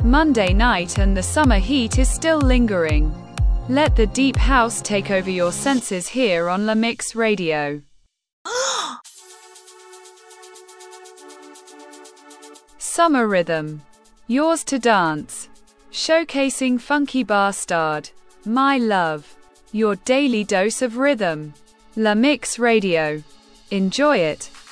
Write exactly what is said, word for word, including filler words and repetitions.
Monday night and the summer heat is still lingering. Let the deep house take over your senses here on La Mix Radio. Summer Rhythm. Yours to dance. Showcasing Funky Bastard. My Love. Your daily dose of rhythm. La Mix Radio. Enjoy it.